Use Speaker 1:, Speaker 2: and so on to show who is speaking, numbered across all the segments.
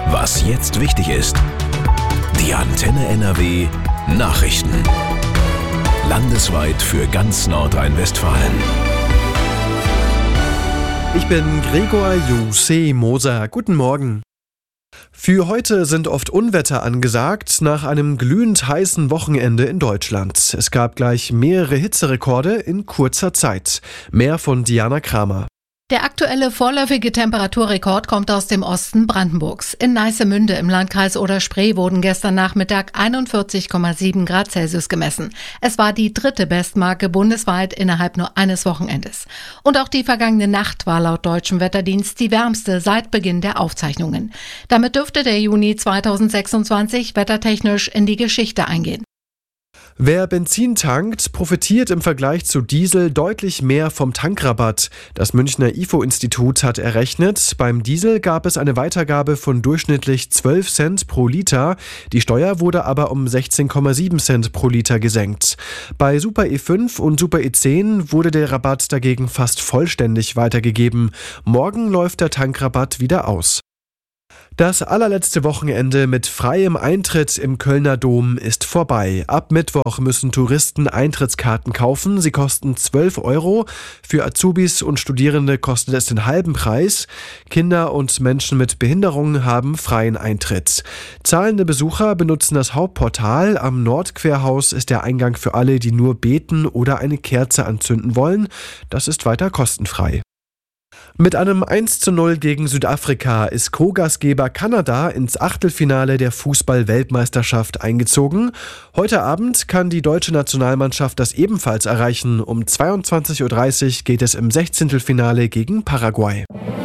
Speaker 1: Was jetzt wichtig ist. Die Antenne NRW Nachrichten. Landesweit für ganz Nordrhein-Westfalen.
Speaker 2: Ich bin Gregor Moser. Guten Morgen. Für heute sind oft Unwetter angesagt, nach einem glühend heißen Wochenende in Deutschland. Es gab gleich mehrere Hitzerekorde in kurzer Zeit. Mehr von Diana Kramer.
Speaker 3: Der aktuelle vorläufige Temperaturrekord kommt aus dem Osten Brandenburgs. In Neissemünde im Landkreis Oder-Spree wurden gestern Nachmittag 41,7 Grad Celsius gemessen. Es war die dritte Bestmarke bundesweit innerhalb nur eines Wochenendes. Und auch die vergangene Nacht war laut deutschem Wetterdienst die wärmste seit Beginn der Aufzeichnungen. Damit dürfte der Juni 2026 wettertechnisch in die Geschichte eingehen.
Speaker 2: Wer Benzin tankt, profitiert im Vergleich zu Diesel deutlich mehr vom Tankrabatt. Das Münchner IFO-Institut hat errechnet, beim Diesel gab es eine Weitergabe von durchschnittlich 12 Cent pro Liter. Die Steuer wurde aber um 16,7 Cent pro Liter gesenkt. Bei Super E5 und Super E10 wurde der Rabatt dagegen fast vollständig weitergegeben. Morgen läuft der Tankrabatt wieder aus. Das allerletzte Wochenende mit freiem Eintritt im Kölner Dom ist vorbei. Ab Mittwoch müssen Touristen Eintrittskarten kaufen. Sie kosten 12 €. Für Azubis und Studierende kostet es den halben Preis. Kinder und Menschen mit Behinderungen haben freien Eintritt. Zahlende Besucher benutzen das Hauptportal. Am Nordquerhaus ist der Eingang für alle, die nur beten oder eine Kerze anzünden wollen. Das ist weiter kostenfrei. Mit einem 1:0 gegen Südafrika ist Co-Gastgeber Kanada ins Achtelfinale der Fußball-Weltmeisterschaft eingezogen. Heute Abend kann die deutsche Nationalmannschaft das ebenfalls erreichen. Um 22:30 Uhr geht es im 16. gegen Paraguay.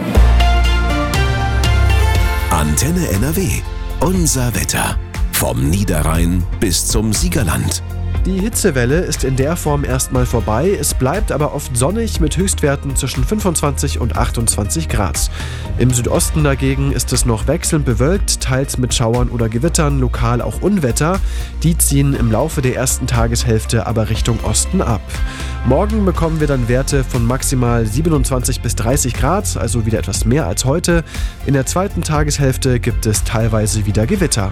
Speaker 1: Antenne NRW. Unser Wetter. Vom Niederrhein bis zum Siegerland.
Speaker 2: Die Hitzewelle ist in der Form erstmal vorbei, es bleibt aber oft sonnig mit Höchstwerten zwischen 25 und 28 Grad. Im Südosten dagegen ist es noch wechselnd bewölkt, teils mit Schauern oder Gewittern, lokal auch Unwetter. Die ziehen im Laufe der ersten Tageshälfte aber Richtung Osten ab. Morgen bekommen wir dann Werte von maximal 27 bis 30 Grad, also wieder etwas mehr als heute. In der zweiten Tageshälfte gibt es teilweise wieder Gewitter.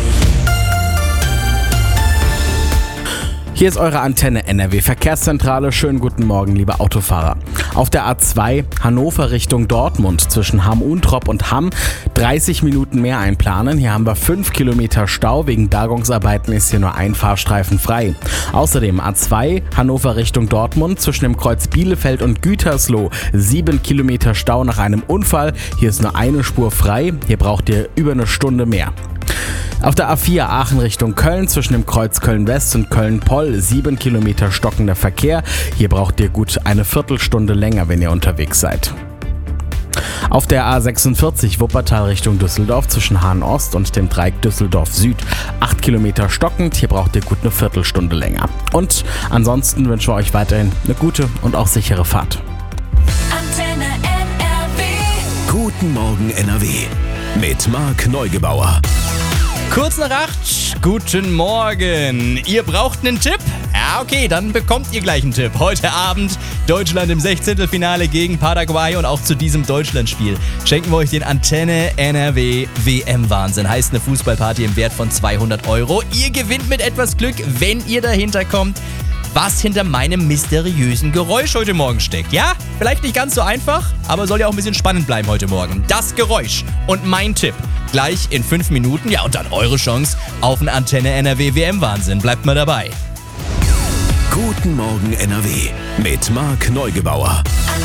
Speaker 4: Hier ist eure Antenne NRW Verkehrszentrale. Schönen guten Morgen, liebe Autofahrer. Auf der A2 Hannover Richtung Dortmund zwischen Hamm-Untrop und Hamm 30 Minuten mehr einplanen. Hier haben wir 5 Kilometer Stau. Wegen Bergungsarbeiten ist hier nur ein Fahrstreifen frei. Außerdem A2 Hannover Richtung Dortmund zwischen dem Kreuz Bielefeld und Gütersloh 7 Kilometer Stau nach einem Unfall. Hier ist nur eine Spur frei. Hier braucht ihr über eine Stunde mehr. Auf der A4 Aachen Richtung Köln zwischen dem Kreuz Köln-West und Köln-Poll 7 Kilometer stockender Verkehr. Hier braucht ihr gut eine Viertelstunde länger, wenn ihr unterwegs seid. Auf der A46 Wuppertal Richtung Düsseldorf zwischen Hahn-Ost und dem Dreieck Düsseldorf-Süd 8 Kilometer stockend. Hier braucht ihr gut eine Viertelstunde länger. Und ansonsten wünschen wir euch weiterhin eine gute und auch sichere Fahrt.
Speaker 5: Antenne NRW.
Speaker 1: Guten Morgen NRW. Mit Marc Neugebauer.
Speaker 6: Kurz nach 8, guten Morgen. Ihr braucht einen Tipp? Ja, okay, dann bekommt ihr gleich einen Tipp. Heute Abend Deutschland im 16. gegen Paraguay und auch zu diesem Deutschlandspiel schenken wir euch den Antenne NRW WM-Wahnsinn. Heißt eine Fußballparty im Wert von 200 €. Ihr gewinnt mit etwas Glück, wenn ihr dahinter kommt, was hinter meinem mysteriösen Geräusch heute Morgen steckt. Ja, vielleicht nicht ganz so einfach, aber soll ja auch ein bisschen spannend bleiben heute Morgen. Das Geräusch und mein Tipp gleich in 5 Minuten. Ja, und dann eure Chance auf einen Antenne NRW WM-Wahnsinn. Bleibt mal dabei.
Speaker 1: Guten Morgen NRW mit Marc Neugebauer.